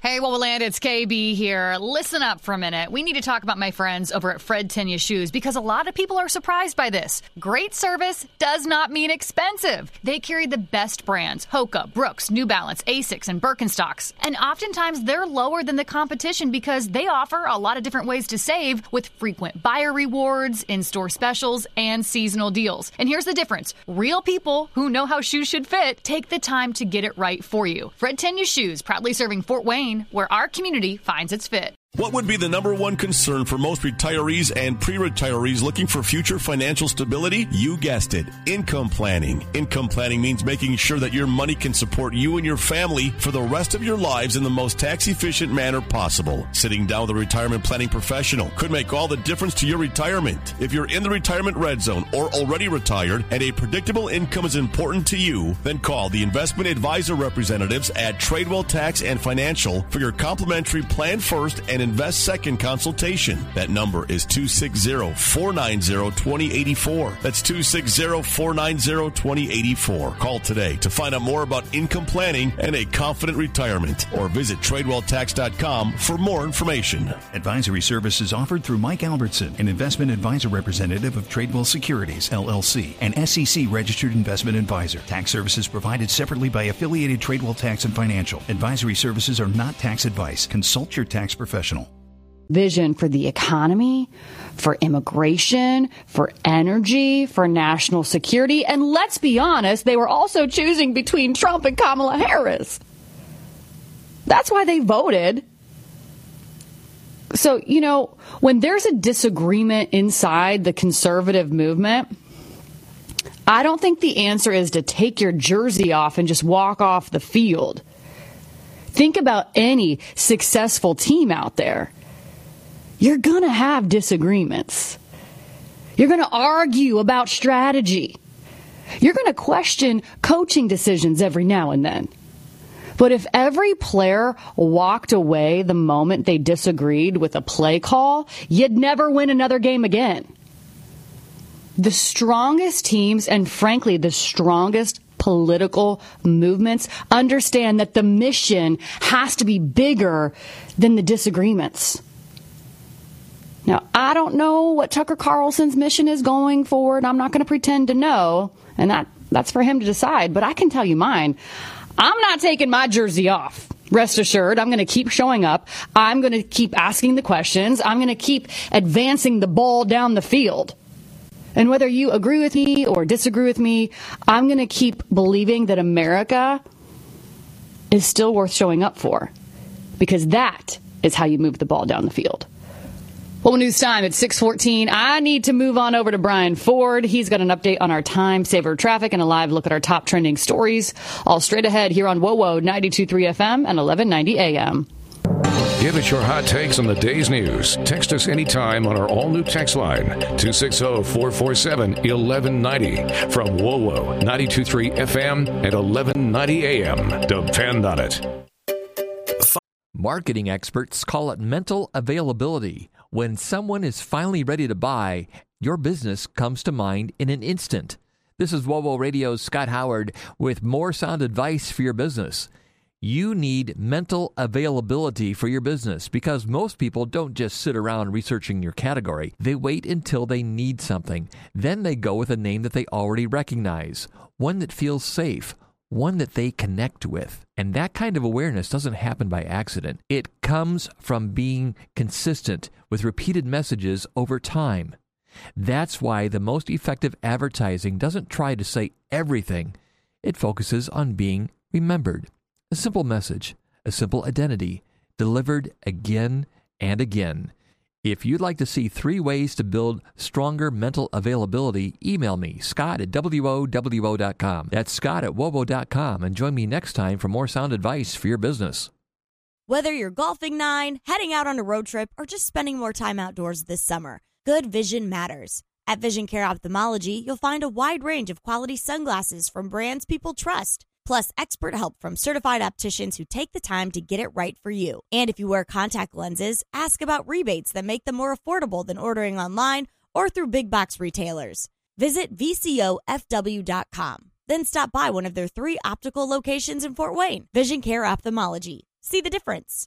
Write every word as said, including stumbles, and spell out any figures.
Hey, Woboland, it's K B here. Listen up for a minute. We need to talk about my friends over at Fred Tenya Shoes because a lot of people are surprised by this. Great service does not mean expensive. They carry the best brands, Hoka, Brooks, New Balance, Asics, and Birkenstocks. And oftentimes they're lower than the competition because they offer a lot of different ways to save with frequent buyer rewards, in-store specials, and seasonal deals. And here's the difference. Real people who know how shoes should fit take the time to get it right for you. Fred Tenya Shoes, proudly serving Fort Wayne, where our community finds its fit. What would be the number one concern for most retirees and pre-retirees looking for future financial stability? You guessed it, income planning. Income planning means making sure that your money can support you and your family for the rest of your lives in the most tax-efficient manner possible. Sitting down with a retirement planning professional could make all the difference to your retirement. If you're in the retirement red zone or already retired and a predictable income is important to you, then call the investment advisor representatives at Tradewell Tax and Financial for your complimentary Plan First and Invest Second consultation. That number is two six zero, four nine zero, two zero eight four. That's two six zero, four nine zero, two zero eight four. Call today to find out more about income planning and a confident retirement, or visit tradewell tax dot com for more information. Advisory services offered through Mike Albertson, an investment advisor representative of Tradewell Securities, L L C, an S E C registered investment advisor. Tax services provided separately by affiliated Tradewell Tax and Financial. Advisory services are not tax advice. Consult your tax professional. Vision for the economy, for immigration, for energy, for national security. And let's be honest, they were also choosing between Trump and Kamala Harris. That's why they voted. So, you know, when there's a disagreement inside the conservative movement, I don't think the answer is to take your jersey off and just walk off the field. Think about any successful team out there. You're going to have disagreements. You're going to argue about strategy. You're going to question coaching decisions every now and then. But if every player walked away the moment they disagreed with a play call, you'd never win another game again. The strongest teams, and frankly, the strongest political movements, understand that the mission has to be bigger than the disagreements. Now, I don't know what Tucker Carlson's mission is going forward. I'm not going to pretend to know, and that, that's for him to decide. But I can tell you mine. I'm not taking my jersey off. Rest assured, I'm going to keep showing up. I'm going to keep asking the questions. I'm going to keep advancing the ball down the field. And whether you agree with me or disagree with me, I'm going to keep believing that America is still worth showing up for, because that is how you move the ball down the field. Well, news time at six fourteen. I need to move on over to Brian Ford. He's got an update on our time saver traffic and a live look at our top trending stories. All straight ahead here on WOWO ninety-two point three F M and eleven ninety A M. Give us your hot takes on the day's news. Text us anytime on our all-new text line, two six zero, four four seven, one one nine zero. From WOWO ninety-two point three F M and eleven ninety A M. Depend on it. Marketing experts call it mental availability. When someone is finally ready to buy, your business comes to mind in an instant. This is WOWO Radio's Scott Howard with more sound advice for your business. You need mental availability for your business because most people don't just sit around researching your category. They wait until they need something. Then they go with a name that they already recognize, one that feels safe, one that they connect with. And that kind of awareness doesn't happen by accident. It comes from being consistent with repeated messages over time. That's why the most effective advertising doesn't try to say everything. It focuses on being remembered. A simple message, a simple identity, delivered again and again. If you'd like to see three ways to build stronger mental availability, email me, Scott at W O W O dot com. That's Scott at W O W O dot com. And join me next time for more sound advice for your business. Whether you're golfing nine, heading out on a road trip, or just spending more time outdoors this summer, good vision matters. At Vision Care Ophthalmology, you'll find a wide range of quality sunglasses from brands people trust. Plus, expert help from certified opticians who take the time to get it right for you. And if you wear contact lenses, ask about rebates that make them more affordable than ordering online or through big box retailers. Visit V C O F W dot com. Then stop by one of their three optical locations in Fort Wayne. Vision Care Ophthalmology. See the difference.